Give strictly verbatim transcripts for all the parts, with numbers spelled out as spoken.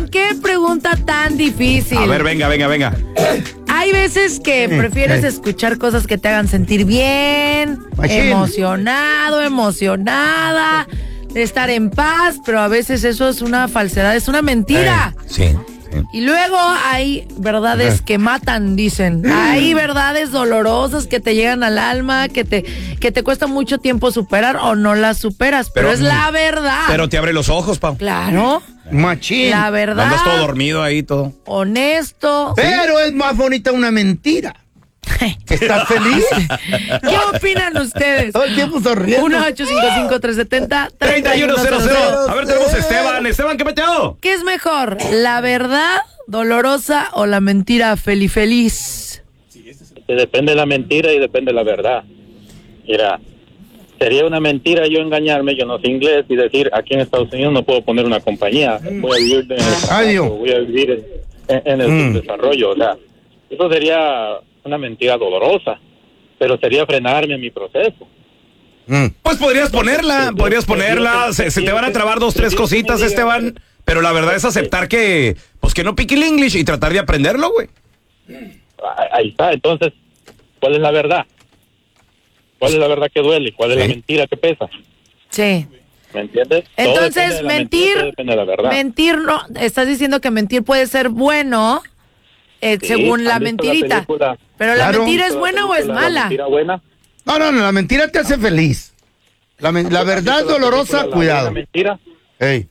Oigan, qué pregunta tan difícil. A ver, venga, venga, venga. Hay veces que prefieres escuchar cosas que te hagan sentir bien, Machín. emocionado, emocionada, de estar en paz, pero a veces eso es una falsedad, es una mentira. Eh, sí, sí. Y luego hay verdades que matan, dicen. Hay verdades dolorosas que te llegan al alma, que te, que te cuesta mucho tiempo superar o no las superas, pero, Pero, es la verdad. Pero te abre los ojos, Pau. Claro, Machín. la verdad. Andas todo dormido ahí, todo. Honesto. Pero es más bonita una mentira. ¿Estás feliz? ¿Qué opinan ustedes? Todo el tiempo sonriendo. uno ocho cinco cinco, tres siete cero, treinta y uno cero cero. A ver, tenemos a Esteban. Esteban, ¿qué peteo? ¿Qué es mejor? ¿La verdad dolorosa o la mentira feliz feliz? Depende de la mentira y depende de la verdad. Mira, sería una mentira yo engañarme, yo no sé inglés, y decir aquí en Estados Unidos no puedo poner una compañía, voy a vivir en el, Adiós. voy a vivir en, en el Mm. desarrollo. O sea, eso sería una mentira dolorosa, pero sería frenarme en mi proceso. Mm. Pues podrías ponerla, podrías ponerla. Se, se te van a trabar dos, tres cositas, Esteban. Pero la verdad es aceptar que, pues que no pique el English y tratar de aprenderlo, güey. Ahí está. Entonces, ¿cuál es la verdad? ¿Cuál es la verdad que duele? ¿Cuál es Sí. la mentira que pesa? Sí. ¿Me entiendes? Todo Entonces, depende de la mentira, mentir, todo depende de la verdad. mentir no, estás diciendo que mentir puede ser bueno, eh, Sí, según la ¿han visto mentirita. película? Pero Claro. la mentira es ¿La buena o es película, mala. ¿La mentira buena? No, no, no, la mentira te hace feliz. La, men- la verdad ¿Has visto la dolorosa, película, La cuidado. buena mentira? Ey.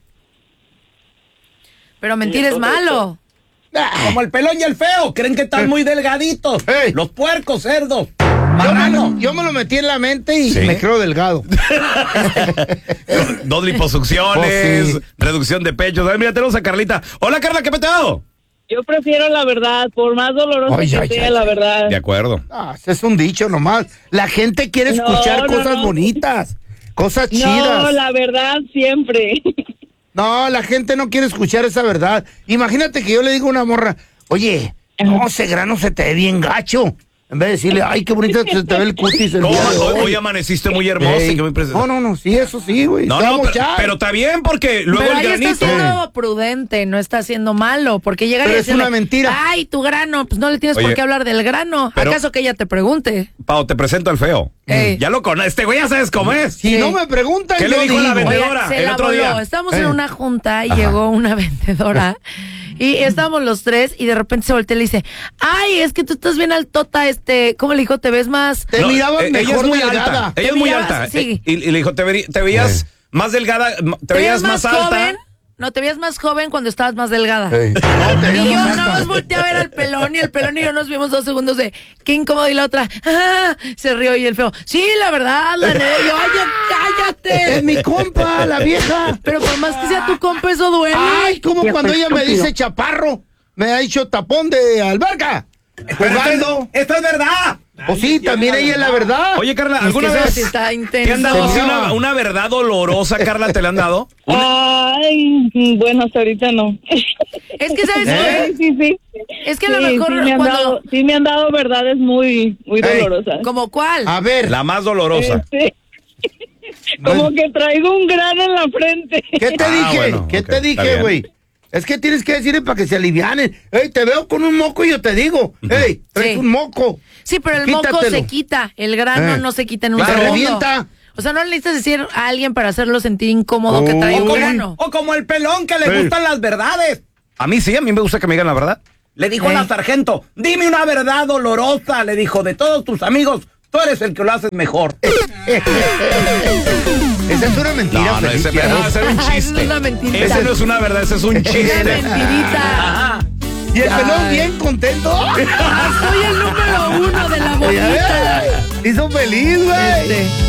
Pero mentir es entonces, malo. Como el pelón y el feo, creen que están muy delgaditos. Ey. Los puercos, cerdos. Yo me, Marrano. lo, yo me lo metí en la mente y ¿Sí? me creo delgado. Dos liposucciones, Oh, sí. reducción de pechos. A ver, mira, tenemos a Carlita. Hola, Carla, ¿qué peteo? Yo prefiero la verdad, por más dolorosa Ay, que ay, sea ay. la verdad. De acuerdo. Ah, ese es un dicho nomás. La gente quiere No, escuchar no, cosas no. bonitas, cosas No, chidas. la verdad siempre. No, la gente no quiere escuchar esa verdad. Imagínate que yo le digo a una morra, oye, no, ese grano se te ve bien gacho. En vez de decirle, ay, qué bonito se te ve el cutis el ¿Cómo? día de Hoy, hoy. hoy amaneciste muy hermosa Ey. y que muy preciosa. No, no, no, sí, eso sí, güey. No, Te no, vamos pero, ya. pero está bien porque luego Pero el ahí granito. está siendo prudente, no está siendo malo, porque llega y Pero es decirle, una mentira. ay, tu grano, pues no le tienes Oye, por qué hablar del grano. pero- ¿Acaso que ella te pregunte? Pau, te presento al feo. Ey. Ya lo conoces. Este güey ya sabes cómo es. Si Sí. no me preguntan, ¿Qué le yo dijo a la digo. vendedora? Oigan, se el la otro voló. día. Estábamos Eh. en una junta y llegó una vendedora y estábamos los tres y de repente se voltea y le dice, ay, es que tú estás bien altota, este, ¿cómo le dijo? Te ves más... Te No, mirabas eh, ella mejor es muy delgada. alta. Te Ella es muy mirabas- alta. sí. Eh, Y, y le dijo, te, veri- te veías Eh. más delgada, m- te, ¿Te veías más, alta. joven? No, te veías más joven cuando estabas más delgada. Ey. No, te Y digo yo más nada más alta. volteé a ver al pelón y el pelón y yo nos vimos dos segundos de qué incómodo y la otra "Ah", se rió y el feo, sí, la verdad, la neta, y yo, oye, cállate. Es mi compa, la vieja. Pero por más que sea tu compa, eso duele. Ay, como cuando ella me dice chaparro, me ha dicho tapón de alberca. Jugando. Esto es verdad. Pues sí, también ella es la verdad. Oye, Carla, Es que ¿alguna eso vez sí está intenso. te han dado así Señora. una, una verdad dolorosa, Carla? ¿Te la han dado? Ay, bueno, hasta ahorita no. Es que, ¿sabes ¿Eh? qué? Sí, sí. Es que a lo Sí, mejor sí me han cuando... dado, sí me han dado verdades muy, muy Ey. dolorosas. ¿Como cuál? A ver, La más dolorosa. Este, como que traigo un grano en la frente. ¿qué te Ah, dije? bueno, ¿Qué ok, te está dije, bien. güey? Es que tienes que decirle para que se alivianen. Ey, te veo con un moco y yo te digo, ey, traes Sí. un moco. Sí, pero el moco Quítatelo. se quita, el grano Eh. no se quita en un Claro, segundo. revienta. O sea, no le necesitas decir a alguien para hacerlo sentir incómodo que trae un Uy. grano. O como el pelón que le Ey. gustan las verdades. A mí sí, a mí me gusta que me digan la verdad. Le dijo Ey. la sargento, dime una verdad dolorosa. Le dijo, de todos tus amigos, tú eres el que lo haces mejor. Esa es una mentira, No, no, ese, Felicia. no, ese era un Esa chiste. es una mentirita. Ese no es una verdad, ese es un Una chiste. mentirita. Y el pelón Ay. bien contento. Soy el número uno de la bolita. Hizo feliz, güey. Este.